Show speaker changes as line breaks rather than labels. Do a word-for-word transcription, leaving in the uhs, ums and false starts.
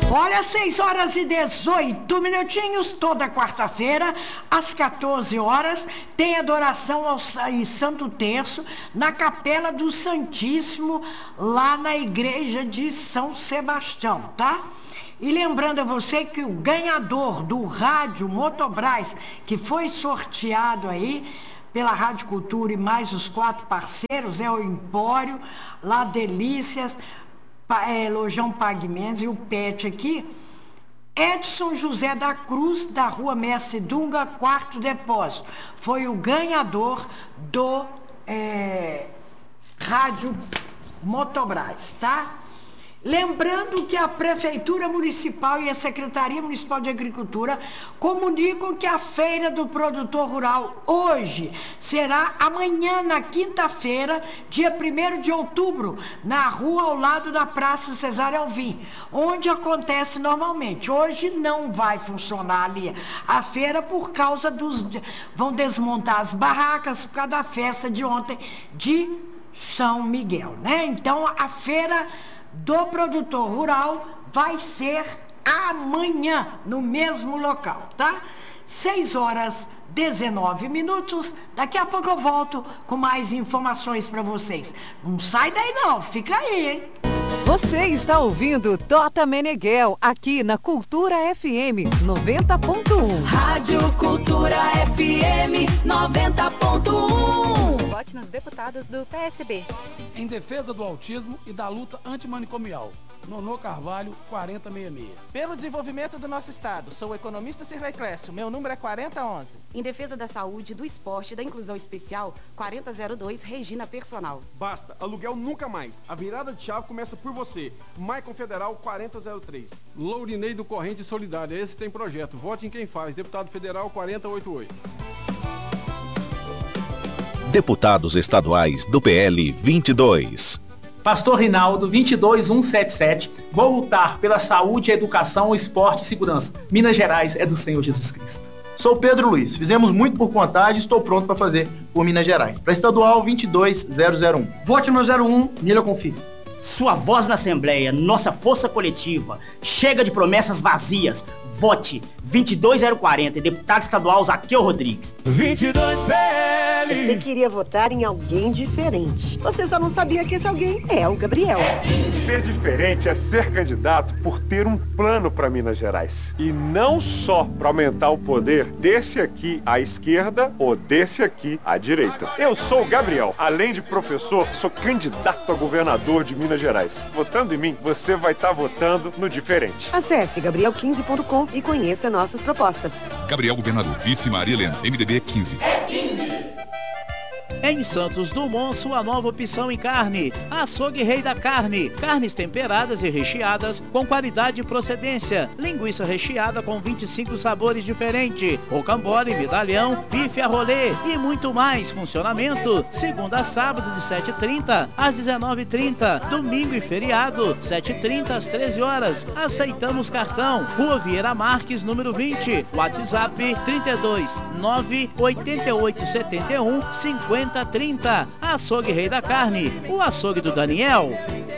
Olha, seis horas e dezoito minutinhos, toda quarta-feira, às quatorze horas, tem adoração ao e Santo Terço na Capela do Santíssimo, lá na Igreja de São Sebastião, tá? E lembrando a você que o ganhador do rádio Motobras, que foi sorteado aí pela Rádio Cultura e mais os quatro parceiros, é o Empório, lá Delícias, É, Lojão Pague Mendes e o Pet aqui, Edson José da Cruz, da Rua Mestre Dunga, quarto depósito. Foi o ganhador do é, Rádio Motobras, tá? Lembrando que a Prefeitura Municipal e a Secretaria Municipal de Agricultura comunicam que a Feira do Produtor Rural hoje será amanhã, na quinta-feira, dia primeiro de outubro, na rua ao lado da Praça Cesário Alvim, onde acontece normalmente. Hoje não vai funcionar ali a feira por causa dos... vão desmontar as barracas por causa da festa de ontem de São Miguel, né? Então a feira do produtor rural vai ser amanhã, no mesmo local, tá? seis horas e dezenove minutos. Daqui a pouco eu volto com mais informações para vocês. Não sai daí não, fica aí, hein?
Você está ouvindo Tota Meneghel, aqui na Cultura F M noventa ponto um.
Rádio Cultura F M noventa ponto um.
Vote nos deputados do P S B.
Em defesa do autismo e da luta antimanicomial. Nonô Carvalho, quarenta sessenta e seis.
Pelo desenvolvimento do nosso estado, sou o economista Cirlei Clécio, meu número é quarenta onze.
Em defesa da saúde, do esporte e da inclusão especial, quarenta zero dois, Regina Personal.
Basta, aluguel nunca mais. A virada de chave começa por você. Maicon Federal, quarenta zero três.
Lourinei do Corrente Solidária, esse tem projeto. Vote em quem faz. Deputado Federal, quarenta oitenta e oito.
Deputados estaduais do P L vinte e dois.
Pastor Rinaldo, vinte e dois mil cento e setenta e sete, vou lutar pela saúde, educação, esporte e segurança. Minas Gerais é do Senhor Jesus Cristo.
Sou Pedro Luiz, fizemos muito por contagem e estou pronto para fazer por Minas Gerais. Para estadual vinte e dois mil um.
Vote no zero um, nele eu confio.
Sua voz na Assembleia, nossa força coletiva. Chega de promessas vazias. Vote vinte e dois mil quarenta, deputado estadual Zaqueu Rodrigues.
vinte e dois P L.
Você queria votar em alguém diferente. Você só não sabia que esse alguém é o Gabriel.
Ser diferente é ser candidato por ter um plano para Minas Gerais. E não só para aumentar o poder desse aqui à esquerda ou desse aqui à direita. Eu sou o Gabriel. Além de professor, sou candidato a governador de Minas Gerais. Votando em mim, você vai estar votando no diferente.
Acesse gabriel quinze ponto com e conheça nossas propostas.
Gabriel Governador, vice Maria Helena, M D B quinze.
É quinze. Em Santos Dumont, sua nova opção em carne. Açougue Rei da Carne. Carnes temperadas e recheadas com qualidade e procedência. Linguiça recheada com vinte e cinco sabores diferentes. Rocambole, medalhão, bife a rolê e muito mais. Funcionamento segunda a sábado de sete e trinta às dezenove e trinta. Domingo e feriado, sete e trinta às treze horas. Aceitamos cartão. Rua Vieira Marques, número vinte. WhatsApp trinta e dois nove oito oito sete um cinquenta trinta. Açougue Rei da Carne, o açougue do Daniel.